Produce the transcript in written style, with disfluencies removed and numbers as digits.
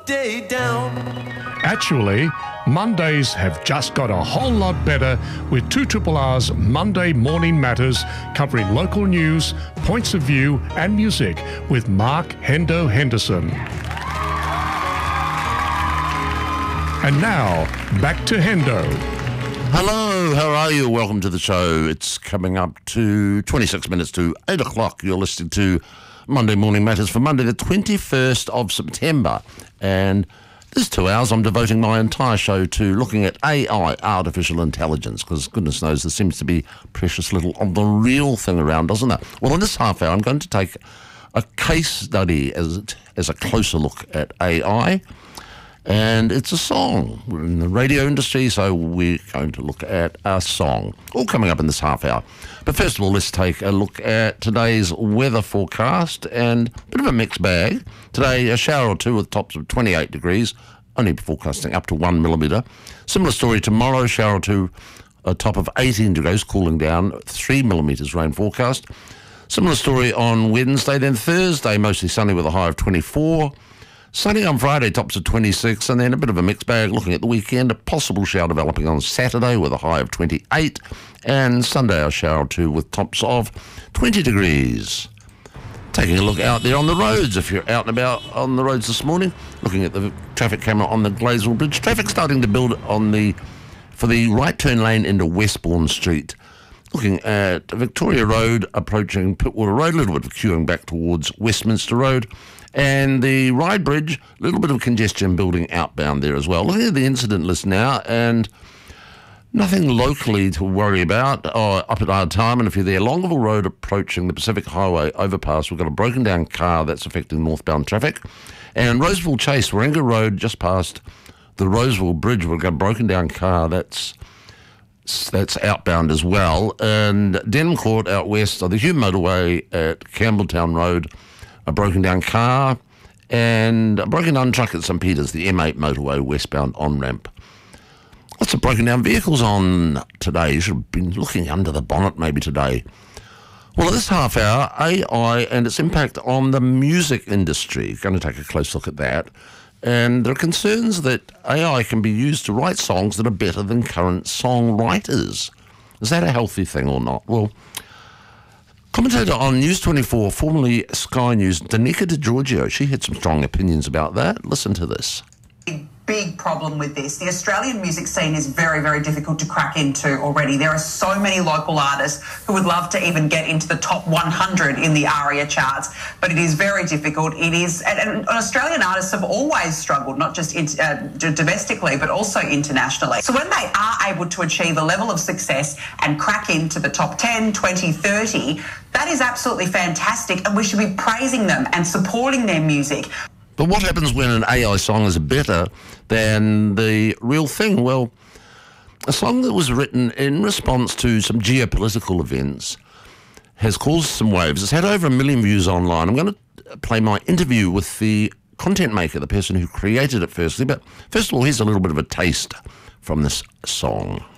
day down. Actually, Mondays have just got a whole lot better with 2RR's Monday Morning Matters, covering local news, points of view and music with Mark Hendo Henderson. And now, back to Hendo. Hello, how are you? Welcome to the show. It's coming up to 26 minutes to 8 o'clock. You're listening to Monday Morning Matters for Monday the 21st of September. And this 2 hours I'm devoting my entire show to looking at AI, artificial intelligence, because goodness knows there seems to be precious little of the real thing around, doesn't there? Well, in this half hour I'm going to take a case study as a closer look at AI. And it's a song. We're in the radio industry, so we're going to look at a song. All coming up in this half hour. But first of all, let's take a look at today's weather forecast, and a bit of a mixed bag. Today, a shower or two with tops of 28 degrees, only forecasting up to 1 millimetre. Similar story tomorrow, shower or two, a top of 18 degrees, cooling down, 3 millimetres rain forecast. Similar story on Wednesday. Then Thursday, mostly sunny with a high of 24. Sunny on Friday, tops of 26, and then a bit of a mixed bag looking at the weekend. A possible shower developing on Saturday with a high of 28, and Sunday a shower or two with tops of 20 degrees. Taking a look out there on the roads, if you're out and about on the roads this morning, looking at the traffic camera on the Glazewell Bridge. Traffic starting to build for the right turn lane into Westbourne Street. Looking at Victoria Road, approaching Pittwater Road, a little bit of queuing back towards Westminster Road. And the Ryde Bridge, a little bit of congestion building outbound there as well. Looking at the incident list now, and nothing locally to worry about up at our time. And if you're there, Longville Road approaching the Pacific Highway overpass, we've got a broken down car that's affecting northbound traffic. And Roseville Chase, Warringah Road, just past the Roseville Bridge, we've got a broken down car that's outbound as well. And Denham Court out west of the Hume Motorway at Campbelltown Road, a broken down car, and a broken down truck at St Peters, the M8 motorway westbound on-ramp. Lots of broken down vehicles on today. You should have been looking under the bonnet maybe today. Well, this half hour, AI and its impact on the music industry. Going to take a close look at that. And there are concerns that AI can be used to write songs that are better than current songwriters. Is that a healthy thing or not? Well, commentator on News 24, formerly Sky News, Danica DiGiorgio, she had some strong opinions about that. Listen to this. Big problem with this. The Australian music scene is very, very difficult to crack into already. There are so many local artists who would love to even get into the top 100 in the ARIA charts, but it is very difficult. It is, and Australian artists have always struggled, not just domestically, but also internationally. So when they are able to achieve a level of success and crack into the top 10, 20, 30, that is absolutely fantastic, and we should be praising them and supporting their music. But what happens when an AI song is better than the real thing? Well, a song that was written in response to some geopolitical events has caused some waves. It's had over 1 million views online. I'm going to play my interview with the content maker, the person who created it firstly. But first of all, here's a little bit of a taste from this song.